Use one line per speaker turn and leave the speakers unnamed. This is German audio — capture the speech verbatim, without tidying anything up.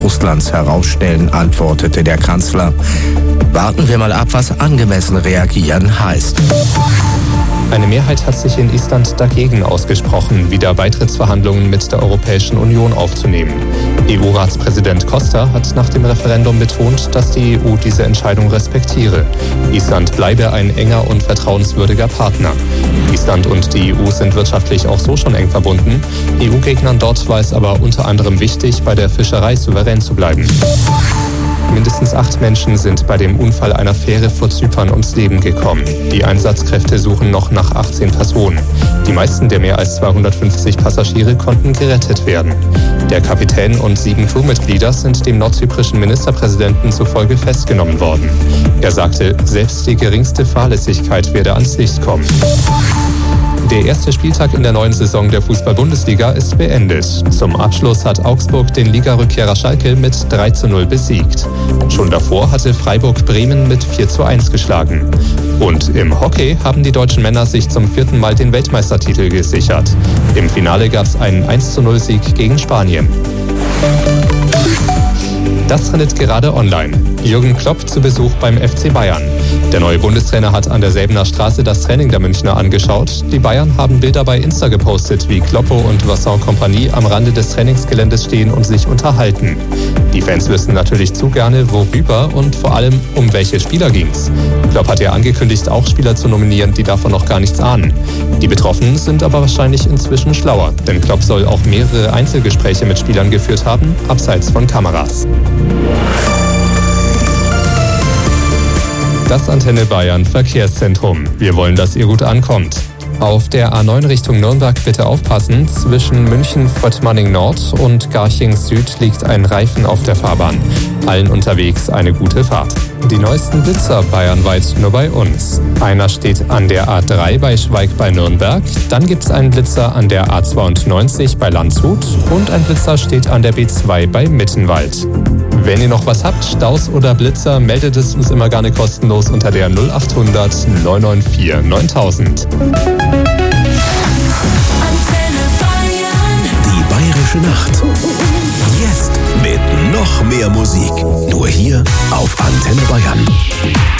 Russlands herausstellen, antwortete der Kanzler. Warten wir mal ab, was angemessen reagieren heißt.
Eine Mehrheit hat sich in Island dagegen ausgesprochen, wieder Beitrittsverhandlungen mit der Europäischen Union aufzunehmen. E U-Ratspräsident Costa hat nach dem Referendum betont, dass die E U diese Entscheidung respektiere. Island bleibe ein enger und vertrauenswürdiger Partner. Island und die E U sind wirtschaftlich auch so schon eng verbunden. E U-Gegnern dort war es aber unter anderem wichtig, bei der Fischerei souverän zu bleiben. Mindestens acht Menschen sind bei dem Unfall einer Fähre vor Zypern ums Leben gekommen. Die Einsatzkräfte suchen noch nach achtzehn Personen. Die meisten der mehr als zweihundertfünfzig Passagiere konnten gerettet werden. Der Kapitän und sieben Crewmitglieder sind dem nordzyprischen Ministerpräsidenten zufolge festgenommen worden. Er sagte, selbst die geringste Fahrlässigkeit werde ans Licht kommen. Der erste Spieltag in der neuen Saison der Fußball-Bundesliga ist beendet. Zum Abschluss hat Augsburg den Ligarückkehrer Schalke mit drei zu null besiegt. Schon davor hatte Freiburg Bremen mit vier zu eins geschlagen. Und im Hockey haben die deutschen Männer sich zum vierten Mal den Weltmeistertitel gesichert. Im Finale gab es einen eins zu null Sieg gegen Spanien. Das trendet gerade online. Jürgen Klopp zu Besuch beim F C Bayern. Der neue Bundestrainer hat an der Säbener Straße das Training der Münchner angeschaut. Die Bayern haben Bilder bei Insta gepostet, wie Kloppo und Vincent Kompany am Rande des Trainingsgeländes stehen und sich unterhalten. Die Fans wissen natürlich zu gerne, worüber und vor allem, um welche Spieler ging's. Klopp hat ja angekündigt, auch Spieler zu nominieren, die davon noch gar nichts ahnen. Die Betroffenen sind aber wahrscheinlich inzwischen schlauer, denn Klopp soll auch mehrere Einzelgespräche mit Spielern geführt haben, abseits von Kameras. Das Antenne Bayern Verkehrszentrum. Wir wollen, dass ihr gut ankommt. Auf der A neun Richtung Nürnberg bitte aufpassen. Zwischen München-Fröttmanning Nord und Garching Süd liegt ein Reifen auf der Fahrbahn. Allen unterwegs eine gute Fahrt. Die neuesten Blitzer bayernweit nur bei uns. Einer steht an der A drei bei Schweig bei Nürnberg. Dann gibt es einen Blitzer an der A zweiundneunzig bei Landshut. Und ein Blitzer steht an der B zwei bei Mittenwald. Wenn ihr noch was habt, Staus oder Blitzer, meldet es uns immer gerne kostenlos unter der null acht hundert neun neun vier neuntausend.
Die Bayerische Nacht. Jetzt mit noch mehr Musik. Nur hier auf Antenne Bayern.